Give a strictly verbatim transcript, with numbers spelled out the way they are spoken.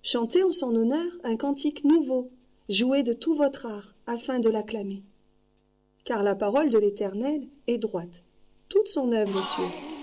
Chantez en son honneur un cantique nouveau, jouez de tout votre art afin de l'acclamer. Car la parole de l'Éternel est droite, toute son œuvre est sûre.